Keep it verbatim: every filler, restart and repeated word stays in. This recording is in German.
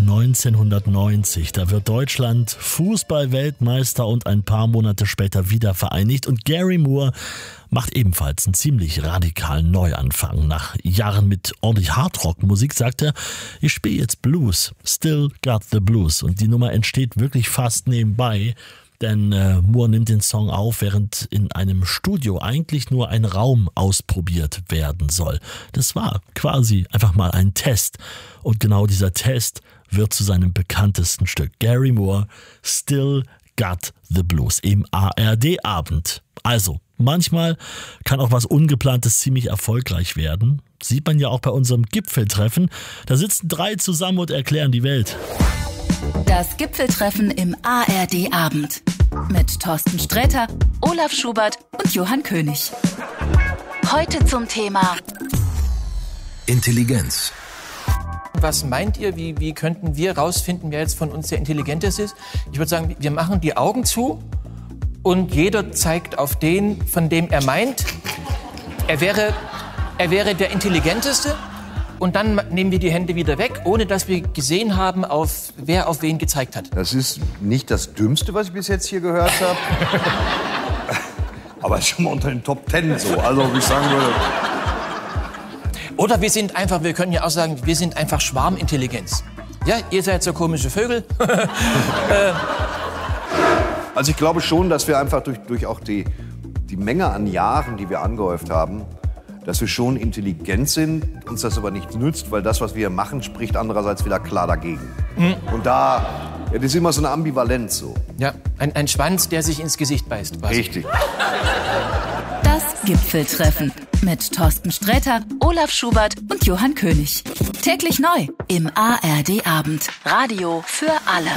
neunzehnhundertneunzig. Da wird Deutschland Fußball-Weltmeister und ein paar Monate später wieder vereinigt. Und Gary Moore macht ebenfalls einen ziemlich radikalen Neuanfang. Nach Jahren mit ordentlich Hardrock-Musik sagt er, ich spiele jetzt Blues, Still Got the Blues. Und die Nummer entsteht wirklich fast nebenbei. Denn äh, Moore nimmt den Song auf, während in einem Studio eigentlich nur ein Raum ausprobiert werden soll. Das war quasi einfach mal ein Test. Und genau dieser Test wird zu seinem bekanntesten Stück. Gary Moore, Still Got the Blues im A R D-Abend. Also, manchmal kann auch was Ungeplantes ziemlich erfolgreich werden. Sieht man ja auch bei unserem Gipfeltreffen. Da sitzen drei zusammen und erklären die Welt. Das Gipfeltreffen im A R D-Abend mit Thorsten Sträter, Olaf Schubert und Johann König. Heute zum Thema Intelligenz. Was meint ihr, wie, wie könnten wir rausfinden, wer jetzt von uns der Intelligenteste ist? Ich würde sagen, wir machen die Augen zu und jeder zeigt auf den, von dem er meint, er wäre, er wäre der Intelligenteste. Und dann nehmen wir die Hände wieder weg, ohne dass wir gesehen haben, auf, wer auf wen gezeigt hat. Das ist nicht das Dümmste, was ich bis jetzt hier gehört habe. Aber es ist schon mal unter den Top Ten so. Also, wie ich sagen würde. Oder wir sind einfach, wir können ja auch sagen, wir sind einfach Schwarmintelligenz. Ja, ihr seid so komische Vögel. äh. Also ich glaube schon, dass wir einfach durch, durch auch die, die Menge an Jahren, die wir angehäuft haben, dass wir schon intelligent sind, uns das aber nichts nützt, weil das, was wir machen, spricht andererseits wieder klar dagegen. Mhm. Und da, ja, das ist immer so eine Ambivalenz so. Ja, ein, ein Schwanz, der sich ins Gesicht beißt. Quasi. Richtig. Das Gipfeltreffen mit Thorsten Sträter, Olaf Schubert und Johann König. Täglich neu im A R D-Abend. Radio für alle.